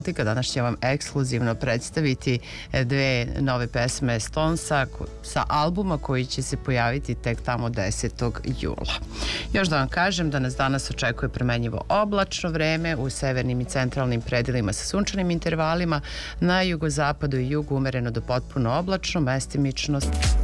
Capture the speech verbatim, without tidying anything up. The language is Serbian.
Danas će vam ekskluzivno predstaviti dve nove pesme Stonesa sa albuma koji će se pojaviti tek tamo desetog jula. Još da vam kažem da nas danas očekuje promenjivo oblačno vreme u severnim i centralnim predelima sa sunčanim intervalima, na jugozapadu i jugu umereno do potpuno oblačno, mestimično